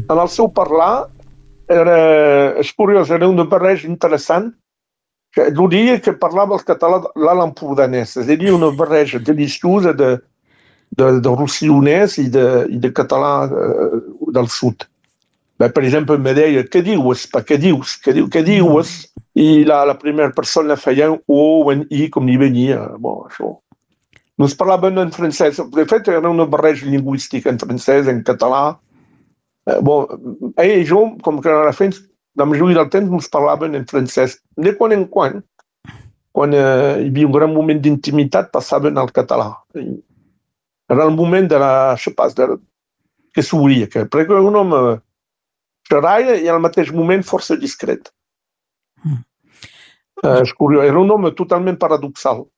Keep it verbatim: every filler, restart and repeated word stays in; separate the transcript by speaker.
Speaker 1: en el seu parlar, era, és curiós, era una barreja interessant. Jo diria que parlava el català de l'alt empordanès, és a dir, una barreja deliciosa de, de, de rossillonès i de, i de català eh, del sud. Bé, per exemple, em deia, què dius? Pa, què dius? Què, diu, què dius? I la, la primera persona feia un o, un i, com li venia. Bon, això. No es parlaven en francès. De fet, era una barreja lingüística en francès, en català. Eh, bon, ell i jo, com que a la fin, la majoria del temps ens parlaven en francès. De quan en quan, quan eh, hi havia un gran moment d'intimitat, passaven al català. I era el moment de la, je sais pas, de, que s'obria, que perquè era un home xeraire i al mateix moment força discret. Mm. Eh, és curiós, era un home totalment paradoxal.